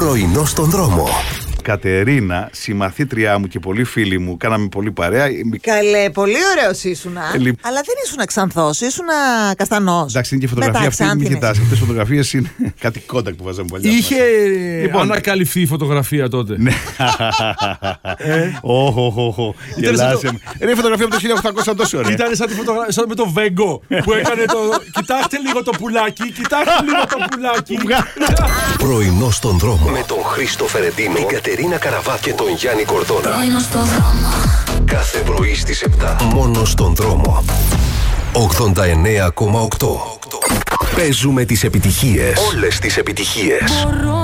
Πρωινό στον δρόμο. Κατερίνα, συμμαθήτριά μου και πολύ φίλη μου, κάναμε πολύ παρέα. Καλέ, πολύ ωραίος ήσουνα. Αλλά δεν ήσουνα ξανθός, ήσουνα καστανός. Εντάξει, είναι και φωτογραφία αυτή που είχε τάσει. Αυτές οι φωτογραφίες είναι κάτι κόντακ που βάζαμε παλιά. Είχε ανακαλυφθεί η φωτογραφία τότε. Ναι. Γελάσαμε. Είναι η φωτογραφία από το 1800 τόσο ωραία. Ήταν σαν με το Βέγκο που έκανε το. Κοιτάξτε λίγο το πουλάκι, κοιτάξτε λίγο το πουλάκι. Πρωινό στον δρόμο. Με τον Χρήστο Φερεντίνο, την Κατερίνα Καραβά και τον Γιάννη Κορδόνα. Πρωινό στον δρόμο. Κάθε πρωί στις 7. Μόνο στον δρόμο. 89,8. Παίζουμε τις επιτυχίες. Όλες τις επιτυχίες.